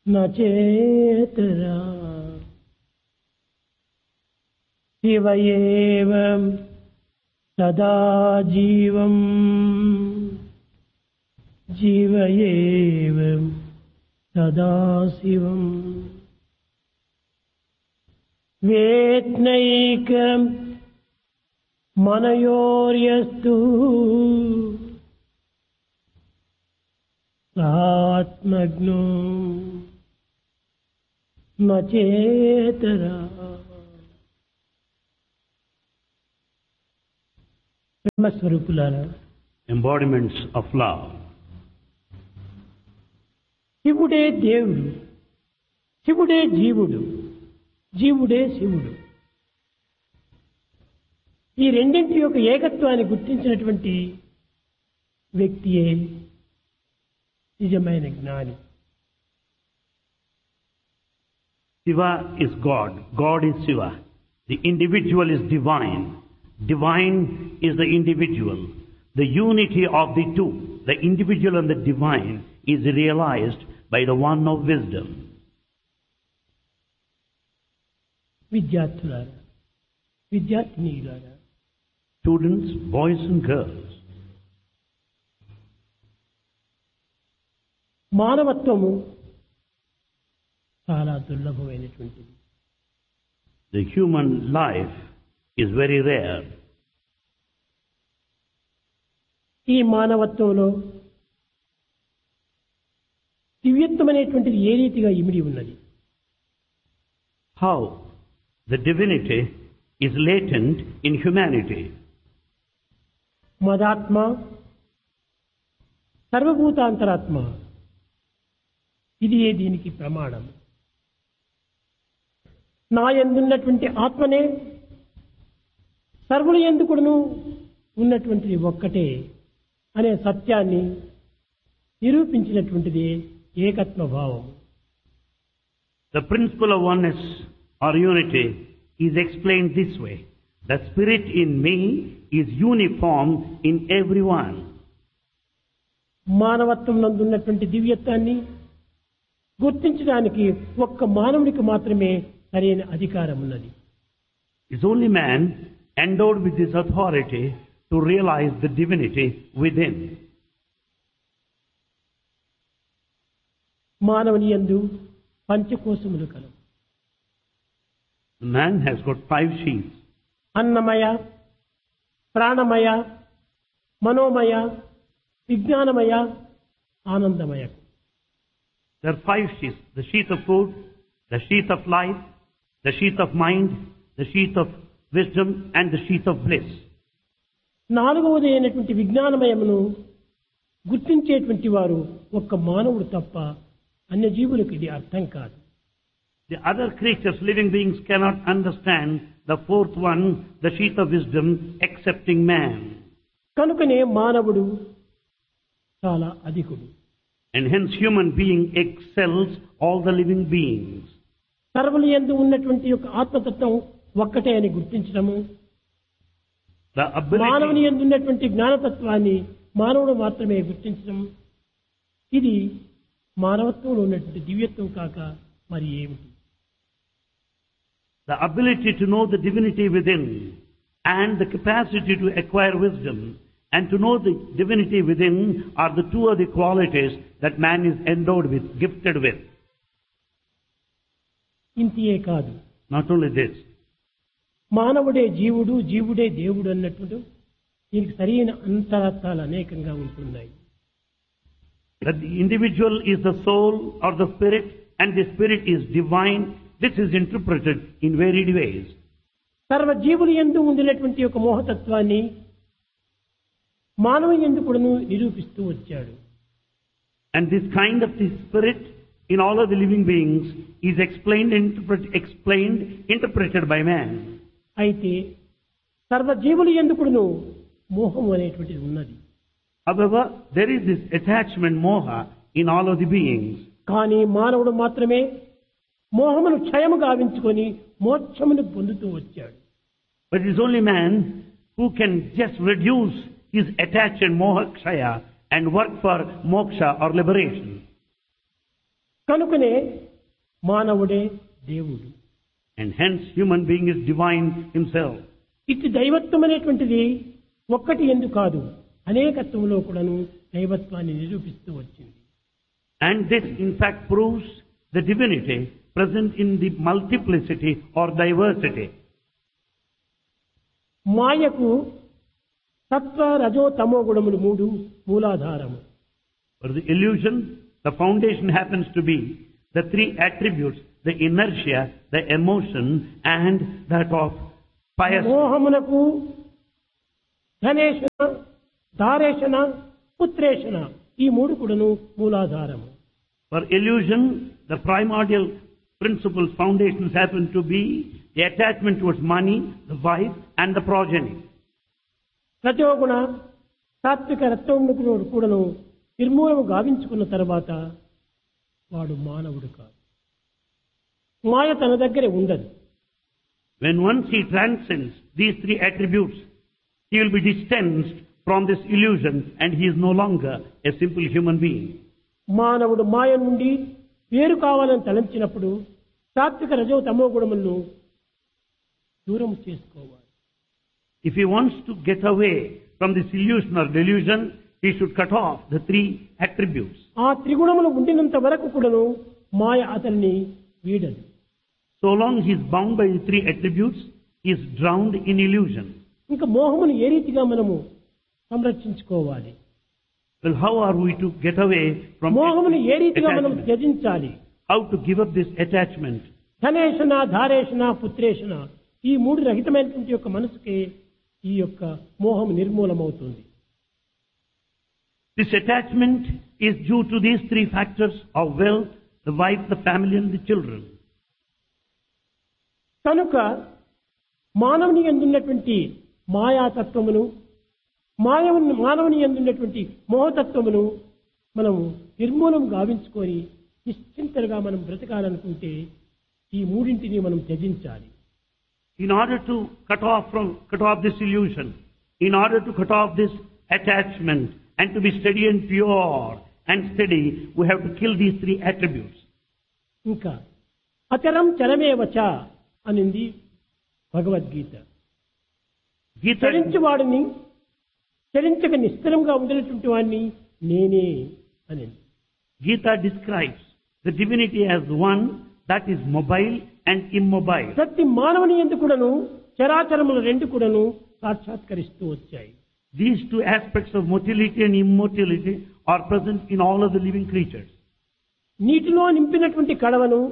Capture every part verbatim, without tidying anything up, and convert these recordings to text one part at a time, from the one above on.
నచేతరా శివ ఏవ సదా జీవం జీవ ఏవ సదా శివం వేత్నైకం మనయోర్యస్తు ఆత్మజ్ఞో నచేతరా. బ్రహ్మస్వరూపులారా, embodiments of love. శివుడే దేవుడు, శివుడే జీవుడు, జీవుడే శివుడు. ఈ రెండింటి యొక్క ఏకత్వాన్ని గుర్తించినటువంటి వ్యక్తియే నిజమైన జ్ఞాని. Shiva is God, God is Shiva. The individual is divine, divine is the individual. The unity of the two, the individual and the divine, is realized by the one of wisdom. విద్యార్థులారా, విద్యార్థినీలారా, Students, boys and girls, మానవత్వము చాలా దుర్లభమైనటువంటిది. the human life is very rare. ఈ మానవత్వంలో దివ్యత్వమైనటువంటిది ఏ రీతిగా ఇమిడి ఉన్నది. How the divinity is latent in humanity. మదాత్మ, సర్వభూతాంతరాత్మ, ఇది దీనికి ప్రమాణం. నా యందున్నటువంటి ఆత్మనే సర్వుల యందు కూడాను ఉన్నటువంటిది ఒక్కటే అనే సత్యాన్ని నిరూపించినటువంటిది ఏకత్వ భావం. The principle of oneness or unity is explained this way. The spirit in me is uniform in everyone. మానవత్వం నందున్నటువంటి దివ్యత్వాన్ని గుర్తించడానికి ఒక్క మానవుడికి మాత్రమే సరైన అధికారం ఉన్నది. It's only man endowed with this authority to realize the divinity within. మానవుని యందు పంచకోశములు కలవు. Man has got five sheaths. అన్నమయ, ప్రాణమయ, మనోమయ, విజ్ఞానమయ, ఆనందమయ. There are five sheaths. The sheath of food, the sheath of life, the sheath of mind, the sheath of wisdom and the sheath of bliss. నాలుగవది అయినటువంటి విజ్ఞానమయమును గుర్తించేటువంటి వారు ఒక్క మానవుడు తప్ప అన్య జీవులకు ఇది అర్థం కాదు. The other creatures, living beings, cannot understand the fourth one, the sheath of wisdom, excepting man. కనుకనే మానవుడు చాలా అధికుడు. And hence human being excels all the living beings. సర్వుల యందు ఉన్నటువంటి యొక్క ఆత్మతత్వం ఒక్కటే అని గుర్తించడము, The మానవుని ability, యందు ఉన్నటువంటి జ్ఞానతత్వాన్ని మానవుడు మాత్రమే గుర్తించడం, ఇది మానవత్వంలో ఉన్నటువంటి దివ్యత్వం కాక మరి ఏమిటి? the ability to know the divinity within and the capacity to acquire wisdom and to know the divinity within are the two other qualities that man is endowed with, gifted with. ఇంతియే కాదు, Not only this, మానవుడే జీవుడు, జీవుడే దేవుడు అన్నట్టు దీనికి సరైన అంతరార్థాలు అనేకంగా ఉంటున్నాయి. that the individual is the soul or the spirit and the spirit is divine. This is interpreted in varied ways. సర్వ జీవులు యందు ఉండినటువంటి ఒక మోహతత్వాన్ని మానవ యందు కూడాను నిరూపిస్తూ వచ్చాడు. And this kind of the spirit in all of the living beings is explained, interpret, explained, interpreted by man. అయితే సర్వ జీవులు యందు కూడాను మోహం అనేటువంటిది ఉన్నది. However, there is this attachment, moha, in all of the beings. కానీ మానవుడు మాత్రమే మోహమును క్షయము గావించుకొని మోక్షమును పొందుతూ వచ్చాడు. But it is only man who can just reduce his attachment, moha kshaya, and work for moksha or liberation. కనుకనే మానవుడే దేవుడు. And hence human being is divine himself. ఇటు దైవత్వం అనేటువంటిది ఒక్కటి ఎందుకు కాదు, అనేకత్వంలో కూడాను దైవత్వాన్ని నిరూపిస్తూ వచ్చింది. And this in fact proves the divinity present in the multiplicity or diversity. మాయకు సత్వ రజో తమో గుణములు మూడు మూలాధారము. For the illusion, the foundation happens to be the three attributes, the inertia, the emotion, and that of pious. మోహమునకు ధనేషణ, ధారేషణ, పుత్రేషణ ఈ మూడు కూడాను మూలాధారము. For illusion, the primordial principles, foundations happen to be the attachment towards money, the wife, and the progeny. రజోగుణ సాత్విక రత్వమును కూడాను నిర్మూలము గావించుకున్న తర్వాత వాడు మానవుడు కాదు. మాయ తన దగ్గరే ఉండదు. When once he transcends these three attributes, he will be distanced from this illusion and he is no longer a simple human being. మానవుడు మాయ నుండి వేరు కావాలని తలంచినప్పుడు సాత్విక రజో తమో గుణములను దూరం చేసుకోవాలి. If he wants to get away from this illusion or delusion, he should cut off the three attributes. ఆ త్రిగుణములు ఉండినంత వరకు కూడాను మాయ అతన్ని వీడదు. So long he is bound by the three attributes, he is drowned in illusion. ఇంకా మోహమును ఏ రీతిగా మనము సంరక్షించుకోవాలి? Well, how are we to get away from మోహమును ఏ రీతిగా మనం attachment? త్యజించాలి? How to give up this attachment? ధనేషణ, ధారేషణ, పుత్రేషణ ఈ మూడు రహితమైనటువంటి యొక్క మనసుకే ఈ యొక్క మోహం నిర్మూలమవుతుంది. This attachment is due to these three factors of wealth, the wife, the family, and the children. కనుక మానవుని యందున్నటువంటి మాయాతత్వమును, మానవుని మానవుని యందున్నటువంటి మోహతత్వమును మనము నిర్మూలం గావించుకొని నిశ్చింతగా మనం బ్రతకాలనుకుంటే ఈ మూడింటిని మనం త్యజించాలి. In order to cut off from cut off this illusion, in order to cut off this attachment, and to be steady and pure and steady, we have to kill these three attributes. ఇంకా అచరం చరమేవచ అనింది Bhagavad Gita. Gita, చరించువాడిని చరించక నిశ్చలంగా ఉండేటువంటి వాడిని నేనే అనింది. Gita describes the divinity as one that is mobile and immobile. ప్రతి మానవుని యందు కూడాను చరాచరములు రెండు కూడాను సాక్షాత్కరిస్తూ వచ్చాయి. These two aspects of motility and immortality are present in all of the living creatures. నీటిలో నింపినటువంటి కడవను,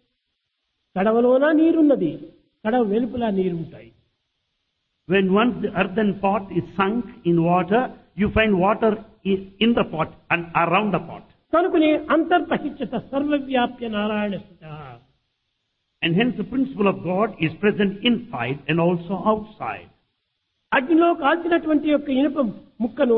కడవలోన నీరున్నది, కడవ వెలుపల నీరుంటాయి. When once the earthen pot is sunk in water, you find water i- in the pot and around the pot. కనుకనే అంతర్బహిష్యత సర్వవ్యాప్య Narayana స్థితః. And hence the principle of God is present inside and also outside. అగ్నిలో కాల్చినటువంటి యొక్క ఇనుప ముక్కను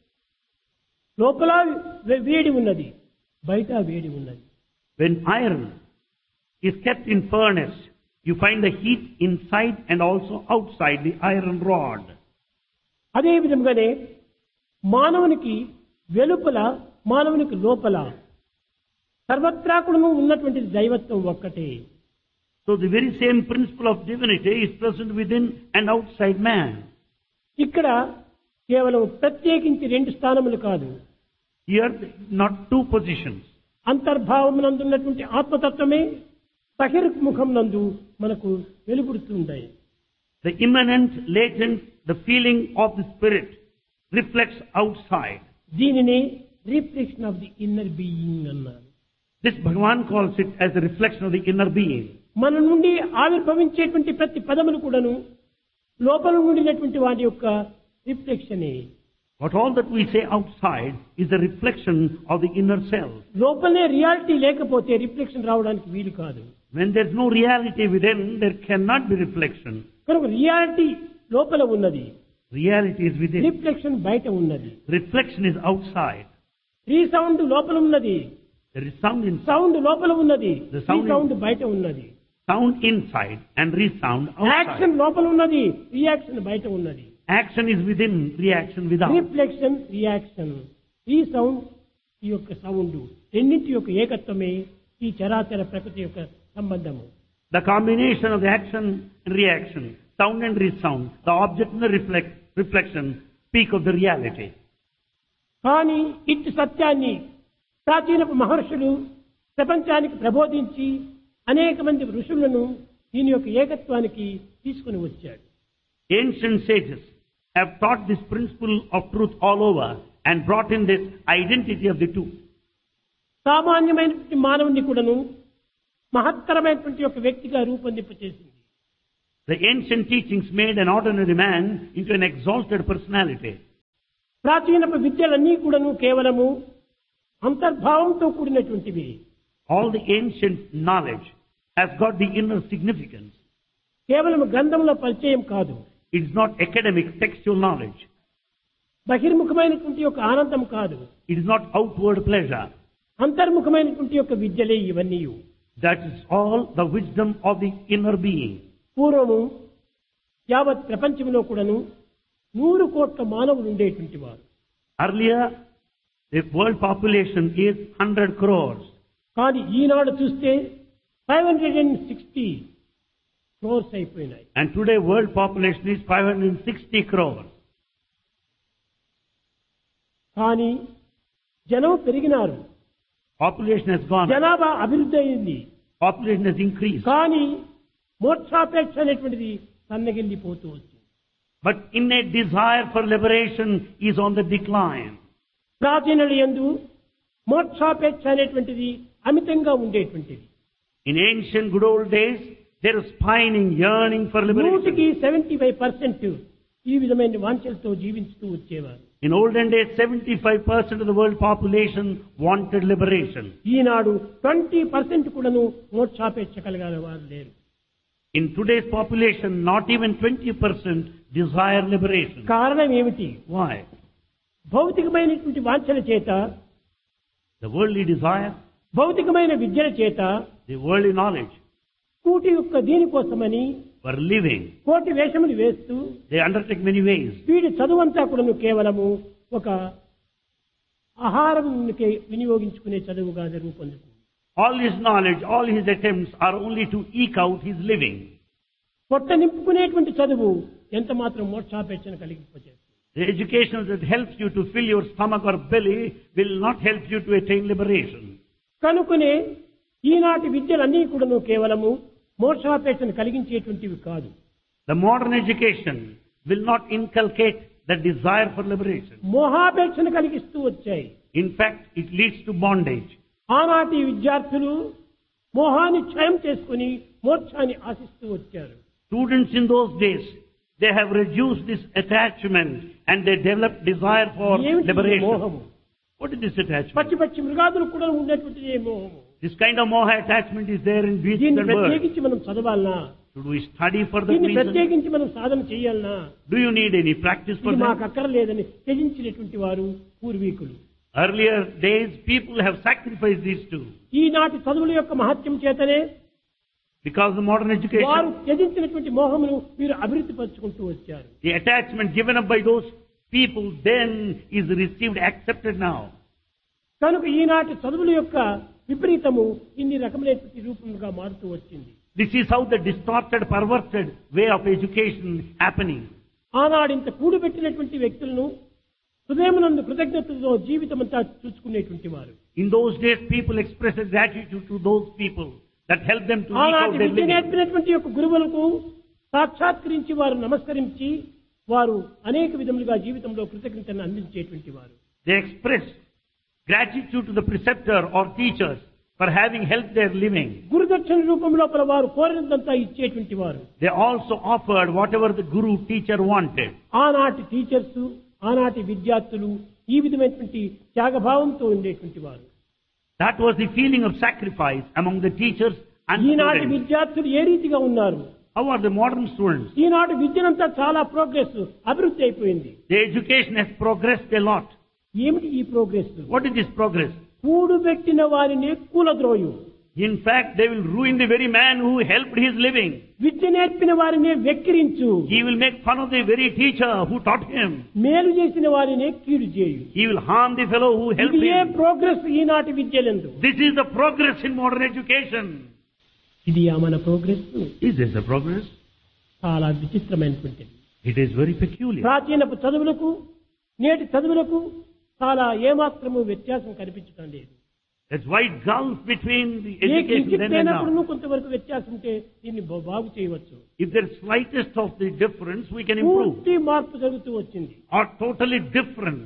లోపల వే- వేడి ఉన్నది, బయట వేడి ఉన్నది. When iron is kept in furnace, you find the heat inside and also outside the iron rod. అదే విధంగానే మానవునికి వెలుపల, మానవునికి లోపల సర్వత్రా కూడాను ఉన్నటువంటి దైవత్వం ఒక్కటే. So the very same principle of divinity is present within and outside man. ఇక్కడ కేవలం ప్రత్యేకించి రెండు స్థానములు కాదు, Here not two positions. అంతర్భావమునందున్నటువంటి ఆత్మతత్వమే బహిర్ముఖం నందు మనకు వెలుగుడుతుంటాయి. The immanent, latent, the feeling of the spirit reflects outside. దీనిని reflection of the inner being అన్నారు. This Bhagavan calls it as a reflection of the inner being. మన నుండి ఆవిర్భవించేటువంటి ప్రతి పదములు కూడాను లోపల నుండినటువంటి వాటి యొక్క రిఫ్లెక్షనే. But all that we say outside is a reflection of the inner self. లోపలనే రియాలిటీ లేకపోతే రిఫ్లెక్షన్ రావడానికి వీలు కాదు. When there is no reality within, there cannot be reflection. కనుక రియాలిటీ లోపల ఉన్నది, Reality is within. రిఫ్లెక్షన్ బయట ఉన్నది. Reflection is outside. రీసౌండ్ లోపల ఉన్నది, There is sound inside, sound లోపల ఉన్నది, The sound రీసౌండ్ బయట ఉన్నది. sound inside and resound action outside. లోపల ఉన్నది, రియాక్షన్ బయట ఉన్నది. Action is within, reaction without. Reflection, reaction, ఈ సౌండ్, ఈ యొక్క సౌండ్ రెండింటి యొక్క ఏకత్వమే ఈ చరాచర ప్రకృతి యొక్క సంబంధము. The combination of the action and reaction, sound and resound, the object and the reflect, reflection speak of the reality. కానీ ఇట్టి సత్యాన్ని ప్రాచీన మహర్షులు ప్రపంచానికి ప్రబోధించి అనేక మంది ఋషులను దీని యొక్క ఏకత్వానికి తీసుకుని వచ్చాడు. Ancient sages have taught this principle of truth all over and brought in this identity of the two. సామాన్యమైనటువంటి మానవుని కూడాను మహత్తరమైనటువంటి ఒక వ్యక్తిగా రూపొందింపచేసింది. The ancient teachings made an ordinary man into an exalted personality. ప్రాచీన విద్యలన్నీ కూడాను కేవలము అంతర్భావంతో కూడినటువంటివి. All the ancient knowledge has got the inner significance. కేవలం గ్రంథంలో పరిచయం కాదు. It is not academic textual knowledge. బహిర్ముఖమైనటువంటి ఒక ఆనందం కాదు. It is not outward pleasure. అంతర్ముఖమైనటువంటి యొక్క విద్యలే ఇవన్నీ. That is all the wisdom of the inner being. పూర్వము యావత్ ప్రపంచంలో కూడాను నూరు కోట్ల మానవులు ఉండేటువంటి వారు. Earlier, the world population is one hundred crores. కానీ ఈనాడు చూస్తే five hundred and sixty crores అయిపోయినాయి. And today world population is five hundred sixty crores. కానీ జనం పెరిగినారు. Population has gone. జనాభా అభివృద్ధి అయింది. Population has increased. కానీ మోక్షాపేక్ష అనేటువంటిది సన్నగిల్లిపోతూ వచ్చింది. But innate desire for liberation is on the decline. ప్రాచీనుల యందు మోక్షాపేక్ష అనేటువంటిది అమితంగా ఉండేటువంటిది. In ancient good old days, there was pining, yearning for liberation. నూటికి సెవెంటీ ఫైవ్ పర్సెంట్ ఈ విధమైన వాంఛలతో జీవించుతూ వచ్చేవారు. In olden days, seventy-five percent of the world population wanted liberation. Eenadu twenty percent కూడాను మోక్షాపేక్ష కలిగిన వారు లేరు. In today's population, not even twenty percent desire liberation. కారణం ఏమిటి? Why? భౌతికమైనటువంటి వాంఛల చేత, The worldly desire, భౌతికమైన విద్యల చేత, the worldly knowledge, కూటి యొక్క దీనికోసమని for living, కోటి వేషములు వేస్తూ they undertake many ways. వీడి చదువంతా కూడాను కేవలము ఒక ఆహారం వినియోగించుకునే చదువుగా రూపొందుతుంది. All his knowledge, all his attempts are only to eke out his living. పొట్ట నింపుకునేటువంటి చదువు ఎంత మాత్రం మోక్షాపేక్షను కలిగిపోతుంది. The education that helps you to fill your stomach or belly will not help you to attain liberation. కనుకనే ఈనాటి విద్యలన్నీ కూడాను కేవలము మోక్షాపేక్షను కలిగించేటువంటివి కాదు. The modern education will not inculcate the desire for liberation. మోహాపేక్షను కలిగిస్తూ వచ్చాయి. In fact, it leads to bondage. ఆనాటి విద్యార్థులు మోహాన్ని క్షయం చేసుకుని మోక్షాన్ని ఆశిస్తూ వచ్చారు. Students in those days, they have reduced this attachment and they developed desire for liberation. మోహము. What is this attachment? పచ్చి పచ్చి మృగాదులు కూడా ఉండేటువంటిదే మోహము. This kind of moha attachment is there in beasts దీన్ని and birds. ప్రత్యేకించి మనం చదవాలనా? Should we study for that దీన్ని reason? ప్రత్యేకించి మనం సాధన చేయాలనా? Do you need any practice for ఇది మాకు that? అక్కర్లేదని త్యజించినటువంటి వారు పూర్వీకులు. Earlier days, people have sacrificed these two. ఈనాటి చదువుల యొక్క మహత్యం చేతనే Because the modern వారు education, త్యజించినటువంటి మోహమును వీరు అభివృద్ధి పరుచుకుంటూ వచ్చారు. the attachment given up by those people then is received, accepted now. కనుక ఈనాటి చదువుల యొక్క విపరీతము ఇన్ని రకములైనటువంటి రూపముగా మారుతూ వచ్చింది. This is how the distorted, perverted way of education happening. ఆనాడు ఇంత కూడబెట్టినటువంటి వ్యక్తులను హృదయమునందు కృతజ్ఞతతో జీవితం అంతా చూసుకునేటువంటి వారు. In those days, people expressed gratitude to those people that helped them to eke out ఆనాటి their విద్య living. నేర్పినటువంటి యొక్క గురువులకు సాక్షాత్కరించి వారు నమస్కరించి వారు అనేక విధములుగా జీవితంలో కృతజ్ఞతను అందించేటువంటి వారు. They expressed gratitude to the preceptor or teachers for having helped their living. గురుదక్షిణ రూపంలో వారు కోరినంతా ఇచ్చేటువంటి వారు. They also offered whatever the guru teacher wanted. ఆనాటి టీచర్స్, ఆనాటి విద్యార్థులు ఈ విధమైనటువంటి త్యాగభావంతో ఉండేటువంటి వారు. That was the feeling of sacrifice among the teachers and ఈనాటి students. విద్యార్థులు ఏ రీతిగా ఉన్నారు? How are the modern students? ఈనాటి విద్యనంతా చాలా ప్రోగ్రెస్ అభివృద్ధి అయిపోయింది. The education has progressed a lot. ఏమిటి ఈ progress? What is this progress? కూడుబెట్టిన వారిని కూలద్రోయు. In fact, they will ruin the very man who helped his living. విద్య నేర్పిన వారినే వెక్కిరించు. He will make fun of the very teacher who taught him. మేలు చేసిన వారినే కీడు చేయు. He will harm the fellow who helped ఇది ఏ him. Progress ఈనాటి విద్యలందు. This is the progress in modern education. ఇది ఆ మన progress Is this the progress? చాలా విచిత్రమైనటువంటిది. It is very peculiar. ప్రాచీనపు చదువులకు నేటి చదువులకు చాలా ఏమాత్రము వ్యత్యాసం కనిపించడం లేదు. There's wide gulf between the A education కించిత్ then and లేనప్పుడు now. కొంతవరకు వ్యత్యాసం ఉంటే దీన్ని బా- బాగు చేయవచ్చు. If there's slightest of the difference, we can improve. పూర్తి మార్పు జరుగుతూ వచ్చింది. Or totally different.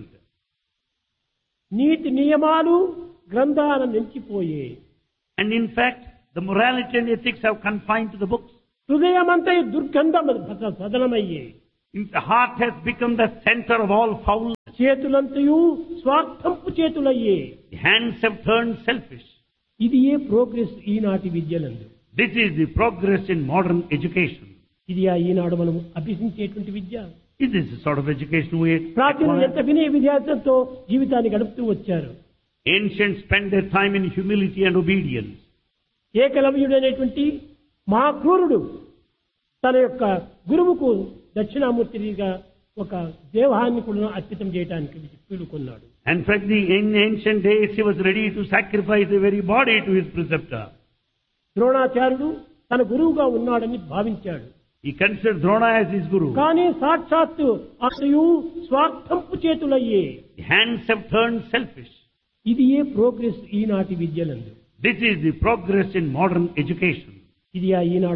నీతి నియమాలు గ్రంథాలను నిలిచిపోయే. And in fact, the morality and ethics have confined to the books. హృదయమంతా దుర్గంధం సదనమయ్యే. The heart has become the center of all foul. చేతులంతయు స్వార్థంపు చేతులయ్యే. The hands have turned selfish. ఇది ఏ progress ఈనాటి విద్యలందు. This is the progress in modern education. ఇది ఆ ఈనాడు మనం అభ్యసించేటువంటి విద్య. Is this the sort of education we ప్రాచీనులు ఎంత acquire? వినయ విద్యార్థులతో జీవితాన్ని గడుపుతూ వచ్చారు. Ancients spent their time in humility and obedience. ఏకలవ్యుడు అనేటువంటి మహాక్రూరుడు తన యొక్క గురువుకు దక్షిణామూర్తిగా ఒక దేవాన్ని కూడా అర్పితం చేయడానికి పూనుకున్నాడు. In fact, the, in ancient days, he was ready to sacrifice the very body to his preceptor. ద్రోణాచార్యుడు తన గురువుగా ఉన్నాడని భావించాడు. He considered Drona as his guru. కానీ సాక్షాత్తు అతయు స్వార్థంపు చేతులయ్యే. The hands have turned selfish. ఇది ఏ ప్రోగ్రెస్ ఈనాటి విద్యలందు. This is the progress in modern education. ఇది ఆ ఈనాడు